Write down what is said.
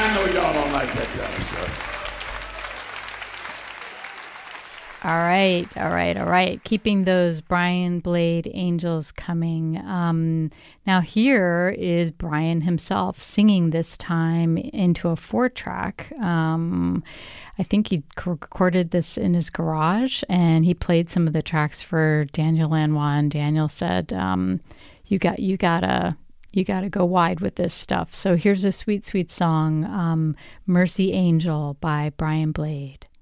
I know y'all don't like that kind of stuff. All right. Keeping those Brian Blade angels coming. Now here is Brian himself singing this time into a 4-track. I think he recorded this in his garage, and he played some of the tracks for Daniel Lanois. And Daniel said, "You gotta go wide with this stuff." So here's a sweet, sweet song, "Mercy Angel" by Brian Blade.